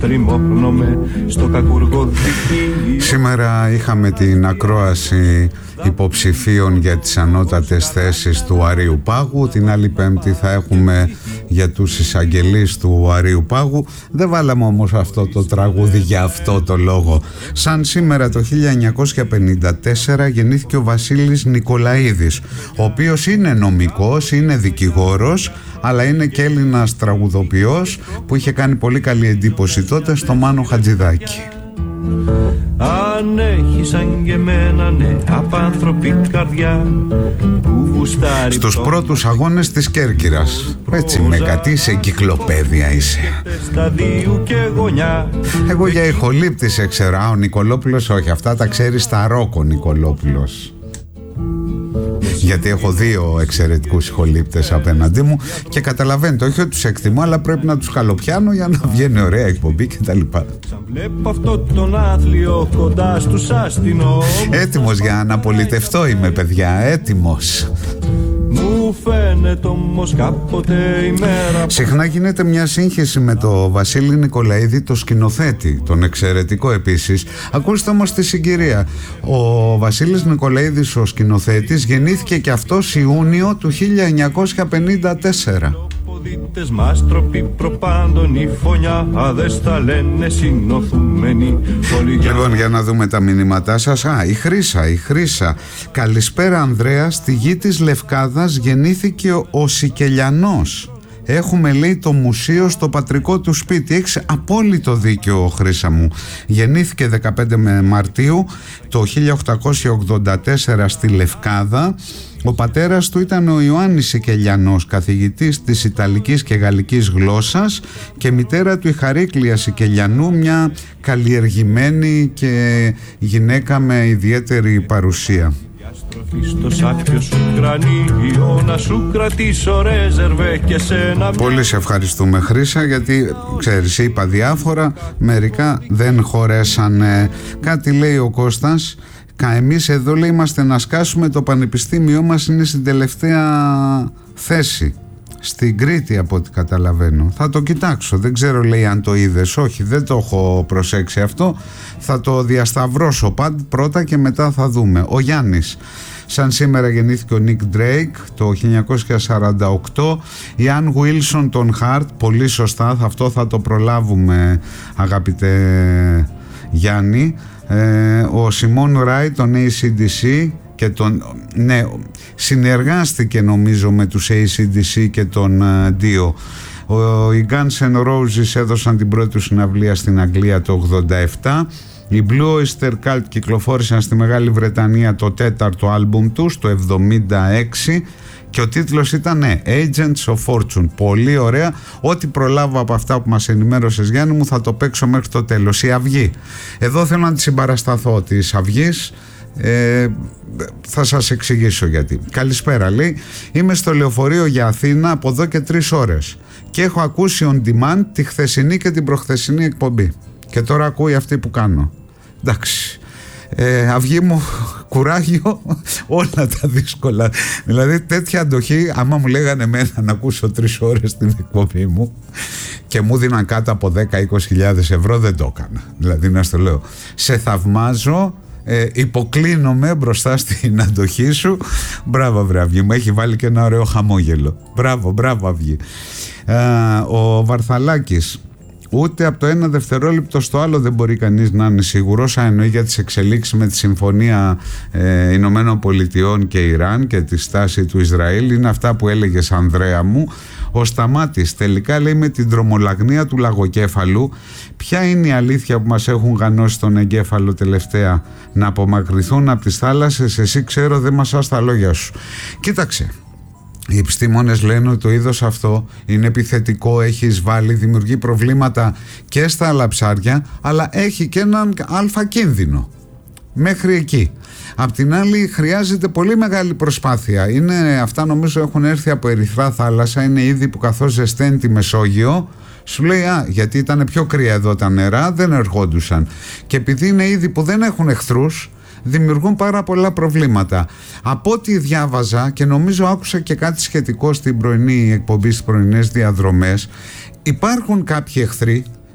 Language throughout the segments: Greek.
Σήμερα είχαμε την ακρόαση υποψηφίων για τις ανώτατες θέσεις του Αρείου Πάγου. Την άλλη Πέμπτη θα έχουμε για τους εισαγγελείς του Αρείου Πάγου. Δεν βάλαμε όμως αυτό το τραγούδι για αυτό το λόγο. Σαν σήμερα το 1954 γεννήθηκε ο Βασίλης Νικολαίδης, ο οποίος είναι νομικός, είναι δικηγόρος, αλλά είναι και Έλληνας τραγουδοποιός που είχε κάνει πολύ καλή εντύπωση τότε στο Μάνο Χατζηδάκη. Αν έχει σαν και εμένα, ναι, απάνθρωπη καρδιά που γουστάρει. Στους πρώτους αγώνες της Κέρκυρας. Έτσι με κάτι, σε εγκυκλοπαίδεια είσαι. Εγώ για ηχολήπτης ξέρω. Ο Νικολόπουλος όχι, αυτά τα ξέρει στα ροκ ο Νικολόπουλος. Γιατί έχω δύο εξαιρετικούς ηχολήπτες απέναντί μου και καταλαβαίνετε, όχι ότι τους εκτιμώ, αλλά πρέπει να τους καλοπιάνω για να βγαίνει ωραία εκπομπή κτλ. Έτοιμος για να πολιτευτώ είμαι, παιδιά, έτοιμος. Συχνά γίνεται μια σύγχυση με το Βασίλη Νικολαίδη, το σκηνοθέτη, τον εξαιρετικό επίσης. Ακούστε όμως τη συγκυρία. Ο Βασίλης Νικολαίδης, ο σκηνοθέτης, γεννήθηκε και αυτός Ιούνιο του 1954. Λοιπόν, για να δούμε τα μηνύματά σας. Η Χρύσα. Καλησπέρα Ανδρέα, στη γη της Λευκάδας γεννήθηκε ο Σικελιανός. Έχουμε, λέει, το μουσείο στο πατρικό του σπίτι. Έχεις απόλυτο δίκιο, Χρύσα μου. Γεννήθηκε 15 Μαρτίου το 1884 στη Λευκάδα. Ο πατέρας του ήταν ο Ιωάννης Σικελιανός, καθηγητής της Ιταλικής και Γαλλικής γλώσσας, και μητέρα του η Χαρίκλια Σικελιανού, μια καλλιεργημένη και γυναίκα με ιδιαίτερη παρουσία. Πολύ σε ευχαριστούμε, Χρύσα, γιατί ξέρεις, είπα διάφορα, μερικά δεν χωρέσανε. Κάτι λέει ο Κώστας. Εμείς εδώ, λέει, είμαστε να σκάσουμε, το πανεπιστήμιό μας είναι στην τελευταία θέση στην Κρήτη από ό,τι καταλαβαίνω. Θα το κοιτάξω, δεν ξέρω, λέει, αν το είδες. Όχι, δεν το έχω προσέξει αυτό. Θα το διασταυρώσω πρώτα και μετά θα δούμε. Ο Γιάννης. Σαν σήμερα γεννήθηκε ο Νίκ Ντρέικ το 1948. Η Αν Γουίλσον τον Χαρτ, πολύ σωστά, αυτό θα το προλάβουμε, αγαπητέ Γιάννη. Ο Σιμών Ράι, τον AC/DC και τον, ναι, συνεργάστηκε νομίζω με τους AC/DC και τον Dio. Οι Guns N' Roses έδωσαν την πρώτη του συναυλία στην Αγγλία το 87. Οι Blue Oyster Cult κυκλοφόρησαν στη Μεγάλη Βρετανία το τέταρτο άλμπουμ τους το 76 και ο τίτλος ήταν Agents of Fortune. Πολύ ωραία. Ό,τι προλάβω από αυτά που μας ενημέρωσες, Γιάννη μου, θα το παίξω μέχρι το τέλος. Η Αυγή. Εδώ θέλω να τη συμπαρασταθώ της Αυγής. Θα σας εξηγήσω γιατί. Καλησπέρα, λέει. Είμαι στο λεωφορείο για Αθήνα από εδώ και 3 ώρες και έχω ακούσει on demand τη χθεσινή και την προχθεσινή εκπομπή και τώρα ακούει αυτή που κάνω. Εντάξει, Αυγή μου, κουράγιο, όλα τα δύσκολα. Δηλαδή τέτοια αντοχή, άμα μου λέγανε εμένα να ακούσω 3 ώρες την εκπομπή μου και μου δίναν κάτω από 10-20.000 ευρώ, δεν το έκανα. Δηλαδή, να στο λέω, σε θαυμάζω, υποκλίνομαι μπροστά στην αντοχή σου. Μπράβο, βρε Αυγή μου, έχει βάλει και ένα ωραίο χαμόγελο. Μπράβο Αυγή. Ο Βαρθαλάκης. Ούτε από το ένα δευτερόλεπτο στο άλλο δεν μπορεί κανείς να είναι σίγουρος, αν εννοεί για τις εξελίξεις με τη Συμφωνία Ηνωμένων Πολιτειών και Ιράν και τη στάση του Ισραήλ. Είναι αυτά που έλεγες, Ανδρέα μου. Ο Σταμάτης, τελικά, λέει, με την τρομολαγνία του λαγοκέφαλου, ποια είναι η αλήθεια που μας έχουν γανώσει τον εγκέφαλο τελευταία? Να απομακρυνθούν από τις θάλασσες? Εσύ, ξέρω, δεν μασάς τα λόγια σου. Κοίταξε. Οι επιστήμονες λένε ότι το είδος αυτό είναι επιθετικό, έχει εισβάλλει, δημιουργεί προβλήματα και στα άλλα ψάρια, αλλά έχει και έναν αλφα κίνδυνο. Μέχρι εκεί. Απ' την άλλη, χρειάζεται πολύ μεγάλη προσπάθεια. Αυτά νομίζω έχουν έρθει από Ερυθρά θάλασσα, είναι είδη που καθώς ζεσταίνει τη Μεσόγειο, σου λέει γιατί ήταν πιο κρύα εδώ τα νερά, δεν ερχόντουσαν. Και επειδή είναι είδη που δεν έχουν εχθρούς, δημιουργούν πάρα πολλά προβλήματα. Από ό,τι διάβαζα και νομίζω άκουσα και κάτι σχετικό στην πρωινή εκπομπή, στις πρωινές διαδρομές, υπάρχουν κάποιοι εχθροί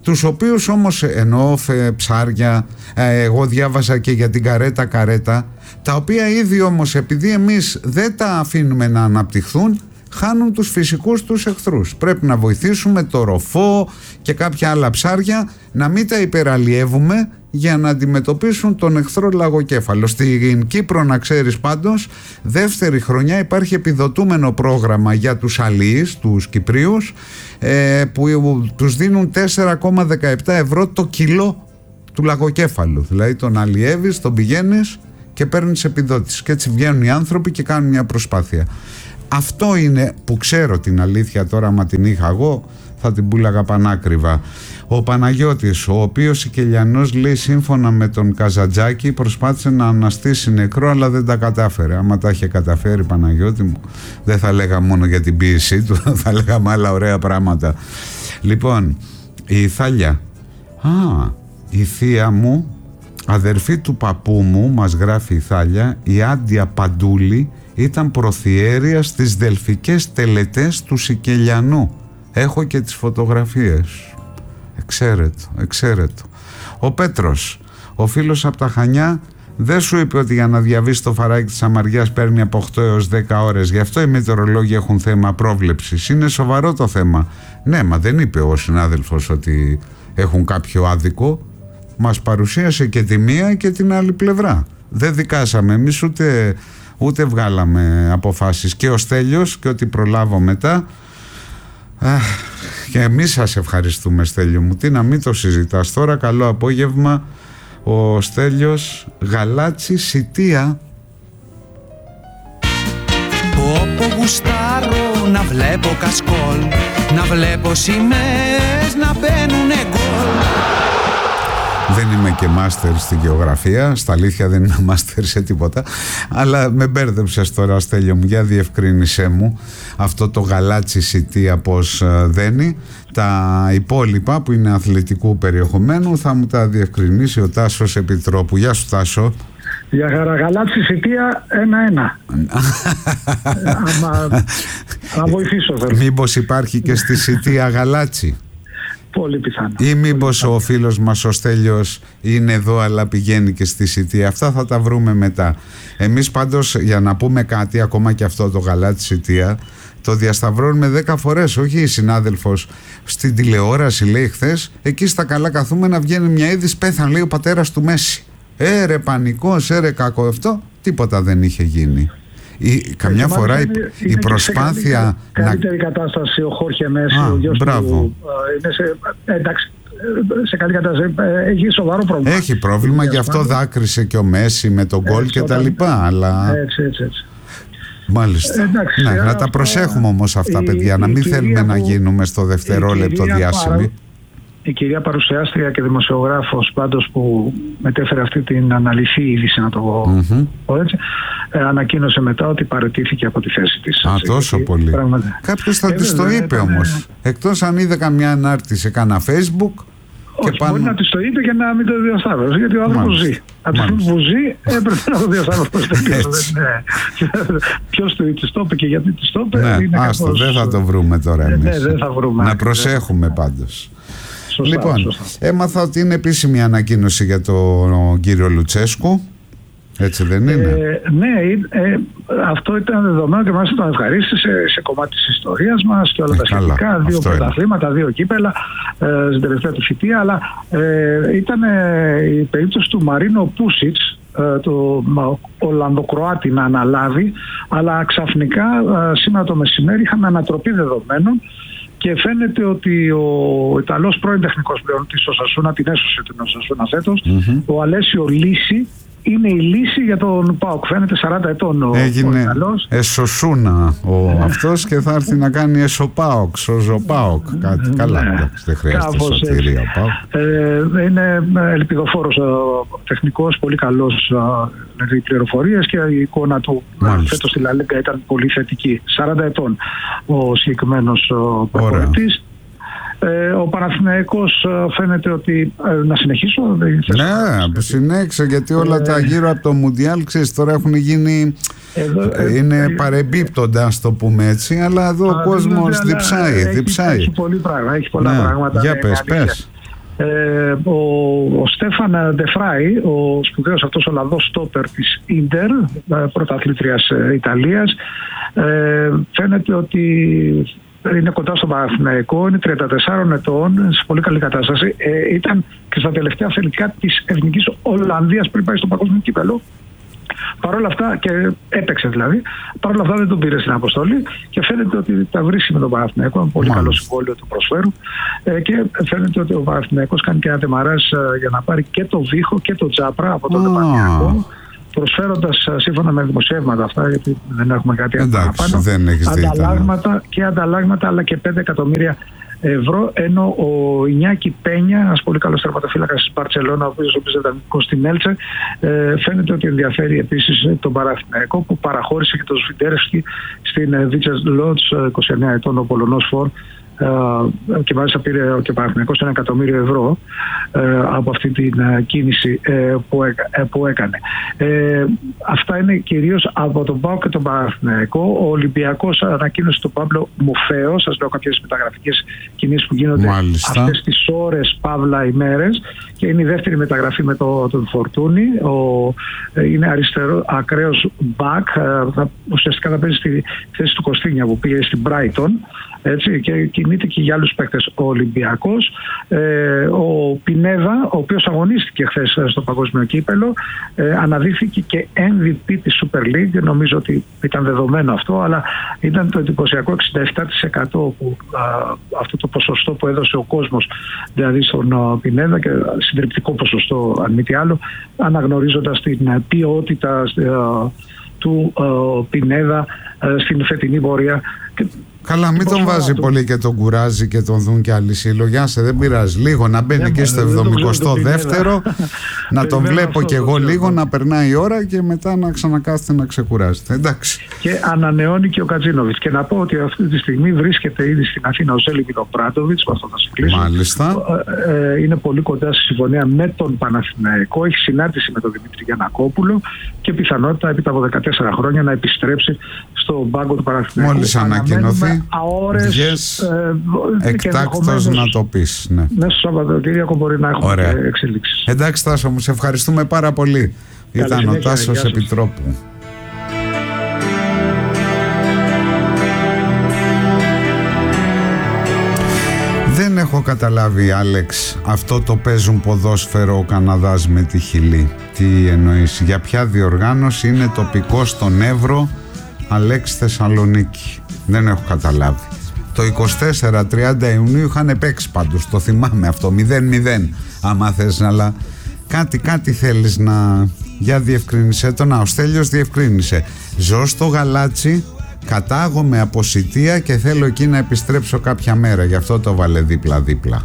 τους οποίους όμως εννοώ ψάρια, εγώ διάβασα και για την καρέτα, τα οποία ήδη όμως επειδή εμείς δεν τα αφήνουμε να αναπτυχθούν, χάνουν τους φυσικούς τους εχθρούς. Πρέπει να βοηθήσουμε το ροφό και κάποια άλλα ψάρια να μην τα υπεραλλιεύουμε για να αντιμετωπίσουν τον εχθρό λαγοκέφαλο. Στην Κύπρο, να ξέρεις πάντως, δεύτερη χρονιά υπάρχει επιδοτούμενο πρόγραμμα για τους αλιείς, τους Κυπρίους, που τους δίνουν 4,17 ευρώ το κιλό του λαγοκέφαλου. Δηλαδή τον αλλιεύεις, τον πηγαίνεις και παίρνεις επιδότηση. Και έτσι βγαίνουν οι άνθρωποι και κάνουν μια προσπάθεια. Αυτό είναι που ξέρω την αλήθεια τώρα, άμα την είχα εγώ θα την πούλαγα πανάκριβα. Ο Παναγιώτης, ο οποίος Σικελιανός, λέει, σύμφωνα με τον Καζαντζάκη προσπάθησε να αναστήσει νεκρό αλλά δεν τα κατάφερε. Άμα τα είχε καταφέρει, Παναγιώτη μου, δεν θα λέγα μόνο για την ποίησή του, θα λέγαμε άλλα ωραία πράγματα. Λοιπόν, η Ιθάλια, η θεία μου, αδερφή του παππού μου, μας γράφει η Θάλια, η Άντια Παντούλη, ήταν προθιέρεια στις δελφικές τελετές του Σικελιανού. Έχω και τις φωτογραφίες. Εξαίρετο. Ο Πέτρος, ο φίλος από τα Χανιά, δεν σου είπε ότι για να διαβείς το φαράκι της αμαριάς παίρνει από 8 έως 10 ώρες? Γι' αυτό οι μετεωρολόγοι έχουν θέμα πρόβλεψης. Είναι σοβαρό το θέμα. Ναι, μα δεν είπε ο συνάδελφος ότι έχουν κάποιο άδικο. Μας παρουσίασε και τη μία και την άλλη πλευρά. Δεν δικάσαμε εμείς ούτε βγάλαμε αποφάσεις. Και ο Στέλιος, και ότι προλάβω μετά. Και εμείς σας ευχαριστούμε, Στέλιο μου. Τι να μην το συζητάς τώρα. Καλό απόγευμα. Ο Στέλιος, Γαλάτσι, Σιτία. Όπου γουστάρω να βλέπω κασκόλ, να βλέπω σημαίες να μπαίνουνε γκολ. Δεν είμαι και μάστερ στη γεωγραφία, στα αλήθεια δεν είμαι μάστερ σε τίποτα, αλλά με μπέρδεψες τώρα, Στέλιο μου, για διευκρίνησέ μου αυτό το Γαλάτσι Σιτία πώς δένει. Τα υπόλοιπα που είναι αθλητικού περιεχομένου θα μου τα διευκρινίσει ο Τάσος Επιτρόπου. Γεια σου, Τάσο. Για Γαλάτσι Σιτία 1-1. Θα βοηθήσω. Μήπως υπάρχει και στη Σιτία Γαλάτσι? Πολύ πιθανό. Ή μήπως ο φίλος μας ο Στέλιος είναι εδώ αλλά πηγαίνει και στη Σιτία? Αυτά θα τα βρούμε μετά. Εμείς πάντως, για να πούμε κάτι, ακόμα και αυτό το Γαλάτσι Σιτία το διασταυρώνουμε 10 φορές. Όχι η συνάδελφος στην τηλεόραση, λέει χθες, εκεί στα καλά καθούμενα βγαίνει μια είδηση, πέθανε, λέει, ο πατέρας του Μέση. Ρε πανικός, ρε κακό αυτό. Τίποτα δεν είχε γίνει. Καμιά φορά η προσπάθεια σε καλύτερη κατάσταση ο Χόρχε Μέση, ο γιος του, είναι εντάξει, σε καλή κατάσταση, έχει σοβαρό πρόβλημα. Έχει πρόβλημα, γι' αυτό δάκρυσε και ο Μέση με τον γκολ και τα λοιπά, αλλά... Έτσι. Μάλιστα. Εντάξει, να τα προσέχουμε όμως αυτά, παιδιά, να μην θέλουμε να γίνουμε στο δευτερόλεπτο διάσημοι. Η κυρία παρουσιάστρια και δημοσιογράφος πάντως που μετέφερε αυτή την αναλυθή είδηση, να το πω έτσι, ανακοίνωσε μετά ότι παραιτήθηκε από τη θέση της. Τόσο πολύ. Κάποιος θα της το είπε όμως. Εκτός αν είδε καμιά ανάρτηση σε κάνα Facebook. Όχι, μπορεί να της το είπε για να μην το διασταύρωσε, γιατί ο άνθρωπος ζει. Από τη στιγμή που ζει έπρεπε να το διασταύρωσε. Ποιος της το είπε και γιατί της το είπε? Άστο, δεν θα το βρούμε τώρα εμείς. Δεν θα βρούμε. Να προσέχουμε πάντως. Σωστά, λοιπόν, σωστά. Έμαθα ότι είναι επίσημη ανακοίνωση για τον κύριο Λουτσέσκου. Έτσι δεν είναι? Ναι, αυτό ήταν δεδομένο και μάλιστα τον ευχαρίστησε σε κομμάτι της ιστορίας μας και όλα τα σχετικά. 2 πρωταθλήματα, 2 κύπελα στην τελευταία του θητεία. Αλλά ήταν η περίπτωση του Μαρίνο Πούσιτς, το Ολλανδοκροάτη, να αναλάβει. Αλλά ξαφνικά σήμερα το μεσημέρι είχαμε ανατροπή δεδομένων. Και φαίνεται ότι ο Ιταλός πρώην τεχνικός πλέον της Οσασούνα, την έσωσε την Οσασούνα φέτος, ο Αλέσιο Λύση, είναι η λύση για τον ΠΑΟΚ. Φαίνεται 40 ετών ο Ιταλός. Εσωσούνα αυτός και θα έρθει να κάνει Εσωπάοκ, Σοζοπάοκ. Κάτι καλά, δεν χρειάζεται σωτηρία. Είναι ελπιδοφόρος τεχνικός, πολύ καλός πληροφορίες και η εικόνα του φέτος στη Λα Λίγκα ήταν πολύ θετική. 40 ετών ο συγκεκριμένος προπονητής. Ο Παναθηναϊκός φαίνεται ότι να συνεχίσω. Ναι, συνέχισε, γιατί όλα τα γύρω από το Μουντιάλ, ξέρεις, τώρα έχουν γίνει, είναι παρεμπίπτοντα, ας το πούμε έτσι, αλλά εδώ ο κόσμος διψάει. Έχει πολλά πράγματα. Για πες. Ο Στέφαν Ντεφράι, ο σπουδαίος αυτός Ολλανδός στόπερ της Ίντερ, πρωταθλήτριας Ιταλίας, φαίνεται ότι είναι κοντά στον Παναθηναϊκό, είναι 34 ετών, σε πολύ καλή κατάσταση. Ήταν και στα τελευταία θελικά της Εθνικής Ολλανδίας πριν πάει στο παγκόσμιο κύπελλο. Παρ' όλα αυτά, και έπαιξε δηλαδή, παρ' όλα αυτά δεν τον πήρε στην αποστολή και φαίνεται ότι τα βρίσκει με τον Παναθηναϊκό. Είναι πολύ καλό συμβόλαιο του προσφέρου. Και φαίνεται ότι ο Παναθηναϊκός κάνει και ένα τεμαράζ για να πάρει και το Βίχο και το Τζάπρα από τον Παναθηναϊκό. Προσφέροντας, σύμφωνα με δημοσιεύματα αυτά, γιατί δεν έχουμε κάτι παραπάνω, ανταλλάγματα αλλά και 5 εκατομμύρια ευρώ, ενώ ο Ινιάκη Πένια, ένας πολύ καλός τερματοφύλακας της Μπαρτσελώνα, ο οποίος ήταν στην Έλτσε, φαίνεται ότι ενδιαφέρει επίσης τον Παναθηναϊκό, που παραχώρησε και τον Σβιντέρευσκι στην Βίτσες Λότς, 29 ετών, ο Πολωνός φορ, και μάλιστα πήρε και ο Παναθηναϊκός 1 εκατομμύριο ευρώ από αυτή την κίνηση που έκανε. Αυτά είναι κυρίως από τον ΠΑΟΚ και τον Παναθηναϊκό. Ο Ολυμπιακός ανακοίνωσε τον Παύλο Μουφαίο. Σας λέω κάποιες μεταγραφικές κινήσεις που γίνονται αυτές τις ώρες, παύλα ημέρες, και είναι η δεύτερη μεταγραφή με τον Φορτούνι. Είναι αριστερό ακραίος μπακ, ουσιαστικά θα παίζει στη θέση του Κωστίνια που πήγε στην Brighton. Έτσι, και κινείται και για άλλους παίκτες ο Ολυμπιακός. Ο Πινέδα, ο οποίος αγωνίστηκε χθες στο παγκόσμιο κύπελλο, αναδείχθηκε και MVP της Super League. Νομίζω ότι ήταν δεδομένο αυτό, αλλά ήταν το εντυπωσιακό 67% αυτό το ποσοστό που έδωσε ο κόσμος δηλαδή στον Πινέδα, και συντριπτικό ποσοστό αν μη τι άλλο, αναγνωρίζοντας την ποιότητα του Πινέδα στην φετινή πορεία. Καλά, μην τον βάζει πολύ και τον κουράζει και τον δουν και άλλοι σύλλογοι. Δεν πειράζει. Λίγο να μπαίνει και στο 72ο, να τον βλέπω κι εγώ λίγο, να περνάει η ώρα και μετά να ξανακάθεται να ξεκουράζεται. Εντάξει. Και ανανεώνει και ο Κατζίνοβιτς. Και να πω ότι αυτή τη στιγμή βρίσκεται ήδη στην Αθήνα ο Ζέλη Βινοπράτοβιτς. Με αυτό θα συγκλήσω. Μάλιστα. Είναι πολύ κοντά στη συμφωνία με τον Παναθηναϊκό. Έχει συνάντηση με τον Δημήτρη Γιαννακόπουλο και πιθανότητα έπειτα από 14 χρόνια να επιστρέψει στον πάγκο του Παναθηναϊκού. Μόλις ανακοινωθεί. Εκτάκτος να το πεις. Ναι. Μέσα στο Σαββατοκύριακο μπορεί να έχουμε εξελίξεις. Εντάξει Τάσο μου, σε ευχαριστούμε πάρα πολύ. Ήταν ο Τάσος Επιτρόπου. Δεν έχω καταλάβει, Άλεξ, αυτό το παίζουν ποδόσφαιρο ο Καναδάς με τη Χιλή. Τι εννοείς, για ποια διοργάνωση? Είναι τοπικό στον Εύρο, Αλέξη, Θεσσαλονίκη. Δεν έχω καταλάβει. Το 24-30 Ιουνίου είχαν παίξει πάντως, το θυμάμαι αυτό, 0-0 άμα θες, αλλά κάτι θέλεις να... Για διευκρίνησε το. Να, ο Στέλιος διευκρίνησε. Ζω στο Γαλάτσι, κατάγομαι από Σιτία και θέλω εκεί να επιστρέψω κάποια μέρα, γι' αυτό το βάλε δίπλα-δίπλα.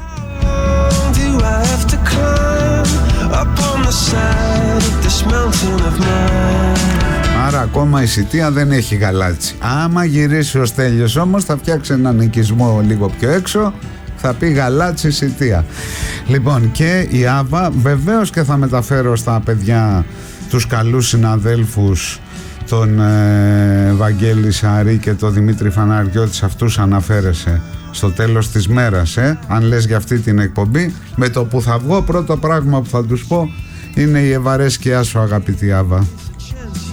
Άρα ακόμα η Σιτία δεν έχει Γαλάτσι. Άμα γυρίσει ο Στέλιος όμως θα φτιάξει έναν οικισμό λίγο πιο έξω, θα πει Γαλάτσι Σιτία. Λοιπόν, και η Άβα, βεβαίως και θα μεταφέρω στα παιδιά τους καλούς συναδέλφους, τον Βαγγέλη Σαρή και τον Δημήτρη Φαναριώτη, σε αυτούς αναφέρεσαι στο τέλος της μέρας, αν λες για αυτή την εκπομπή. Με το που θα βγω, πρώτο πράγμα που θα τους πω είναι η ευαρέσκειά σου, αγαπητή Άβα.